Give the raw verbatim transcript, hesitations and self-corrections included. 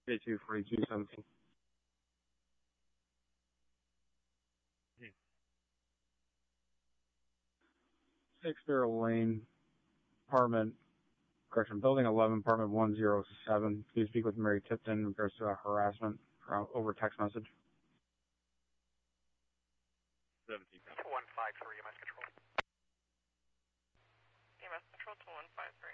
K two forty-two seventeen. Hmm. Six Barrel Lane, apartment, correction, building eleven, apartment one zero seven. Please speak with Mary Tipton in regards to a harassment uh, over text message. seventeen. one five three, E M S Control. E M S Control to one five three.